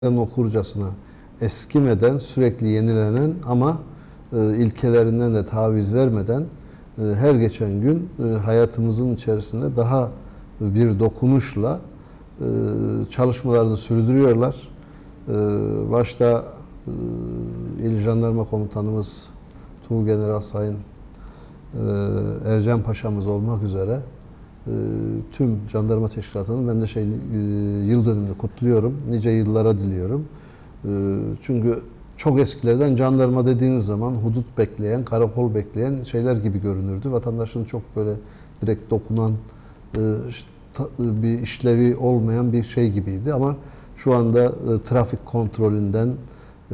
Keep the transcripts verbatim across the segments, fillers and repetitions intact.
okurcasına eskimeden, sürekli yenilenen ama e, ilkelerinden de taviz vermeden e, her geçen gün e, hayatımızın içerisinde daha bir dokunuşla e, çalışmalarını sürdürüyorlar. E, başta e, İl Jandarma Komutanımız Tuğgeneral Sayın e, Ercan Paşa'mız olmak üzere e, tüm jandarma teşkilatının ben de şey e, yıl dönümünü kutluyorum. Nice yıllara diliyorum. E, çünkü çok eskilerden jandarma dediğiniz zaman hudut bekleyen, karakol bekleyen şeyler gibi görünürdü. Vatandaşın çok böyle direkt dokunan e, ta, bir işlevi olmayan bir şey gibiydi ama şu anda e, trafik kontrolünden e,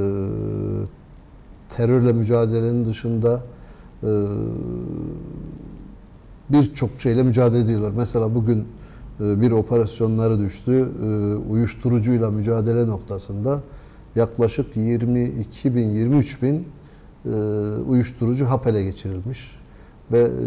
terörle mücadelenin dışında e, birçok şeyle mücadele ediyorlar. Mesela bugün e, bir operasyonları düştü. E, uyuşturucuyla mücadele noktasında yaklaşık yirmi iki bin, yirmi üç bin e, uyuşturucu hap ele geçirilmiş. Ve e,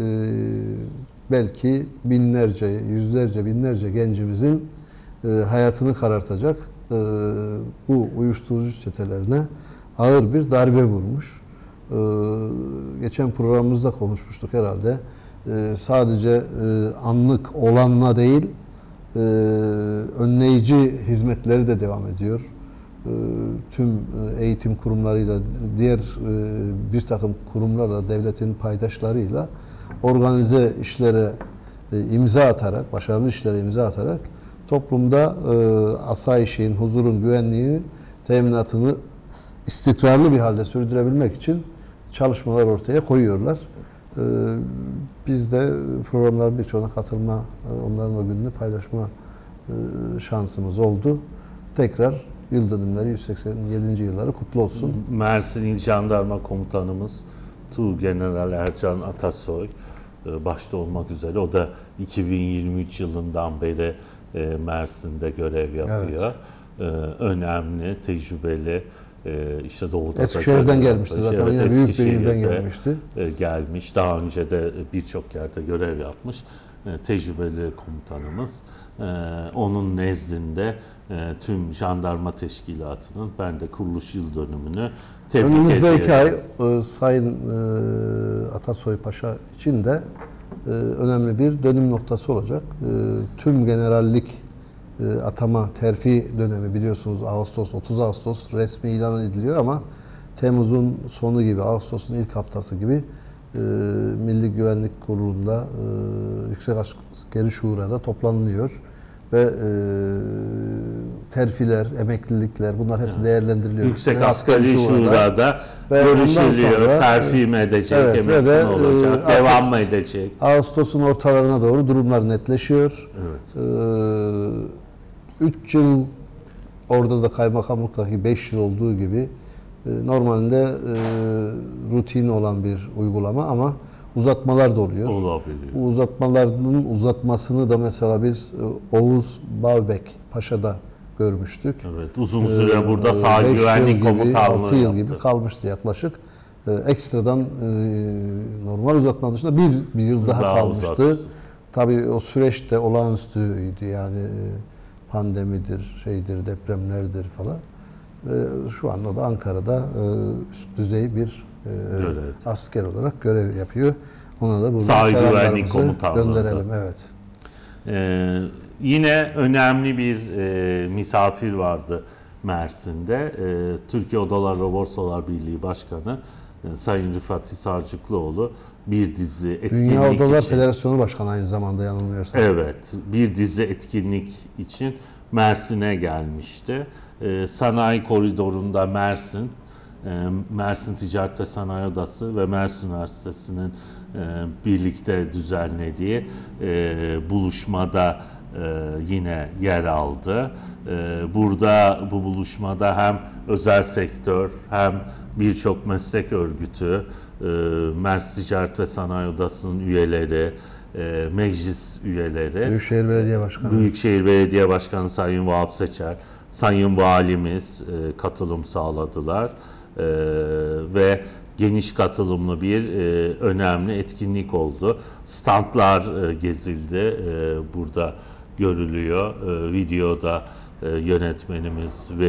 belki binlerce, yüzlerce, binlerce gencimizin e, hayatını karartacak e, bu uyuşturucu çetelerine ağır bir darbe vurmuş. E, geçen programımızda konuşmuştuk herhalde. E, sadece e, anlık olanla değil, e, önleyici hizmetleri de devam ediyor. E, tüm eğitim kurumlarıyla, diğer e, bir takım kurumlarla, devletin paydaşlarıyla organize işlere e, imza atarak, başarılı işlere imza atarak toplumda e, asayişin, huzurun, güvenliğinin teminatını istikrarlı bir halde sürdürebilmek için çalışmalar ortaya koyuyorlar. E, biz de programların birçoğuna katılma, onların o gününü paylaşma e, şansımız oldu. Tekrar yıl dönümleri yüz seksen yedinci yılları kutlu olsun. Mersin İl Jandarma Komutanımız Tuğgeneral Ercan Atasoy başta olmak üzere, o da iki bin yirmi üç yılından beri Mersin'de görev yapıyor. Evet. Önemli, tecrübeli, işte Doğu'da Eskişehir'den gelmişti zaten. Evet, yine büyük bir ilden gelmişti. Gelmiş. Daha önce de birçok yerde görev yapmış. Tecrübeli komutanımız. Onun nezdinde tüm jandarma teşkilatının ben de kuruluş yıl dönümünü tebrik ediyorum. Önümüzde iki ay e, Sayın e, Atasoy Paşa için de e, önemli bir dönüm noktası olacak. E, tüm generallik e, atama terfi dönemi biliyorsunuz Ağustos, otuz Ağustos resmi ilan ediliyor ama Temmuz'un sonu gibi, Ağustos'un ilk haftası gibi e, Milli Güvenlik Kurulu'nda e, Yüksek Askeri Şura'da toplanılıyor. Ve e, terfiler, emeklilikler bunlar hepsi değerlendiriliyor. Yüksek Asgari Şura'da görüşülüyor, terfi mi edecek, evet, emekli de, mi olacak, e, devam mı edecek? Ağustos'un ortalarına doğru durumlar netleşiyor. Evet. üç yıl orada da kaymakamlıktaki beş yıl olduğu gibi e, normalde e, rutin olan bir uygulama ama uzatmalar da oluyor. Olabilir. Bu uzatmaların uzatmasını da mesela biz Oğuz Bağbek Paşa'da görmüştük. Evet, uzun süre ee, burada sahil güvenlik komutanlığı altı yıl yaptı. gibi kalmıştı yaklaşık. Ee, ekstradan e, normal uzatma dışında bir, bir yıl daha, daha kalmıştı. Uzattı. Tabii o süreçte olağanüstüydü yani pandemidir, şeydir, depremlerdir falan. Ee, şu anda da Ankara'da e, üst düzey bir e, asker olarak görev yapıyor. Ona da buradan selamlarımızı gönderelim. Evet. Ee, yine önemli bir e, misafir vardı Mersin'de. E, Türkiye Odalar ve Borsalar Birliği Başkanı e, Sayın Rıfat Hisarcıklıoğlu bir dizi etkinlik Dünya Odalar için, Federasyonu Başkanı aynı zamanda yanılmıyorsam. Evet, bir dizi etkinlik için Mersin'e gelmişti. E, Sanayi Koridoru'nda Mersin, Mersin Ticaret ve Sanayi Odası ve Mersin Üniversitesi'nin birlikte düzenlediği buluşmada yine yer aldı. Burada bu buluşmada hem özel sektör hem birçok meslek örgütü, Mersin Ticaret ve Sanayi Odası'nın üyeleri, meclis üyeleri, Büyükşehir Belediye Başkanı, Büyükşehir Belediye Başkanı Sayın Vahap Seçer, Sayın Valimiz katılım sağladılar. Ee, ve geniş katılımlı bir e, önemli etkinlik oldu. Standlar e, gezildi. E, burada görülüyor. E, videoda e, yönetmenimiz ve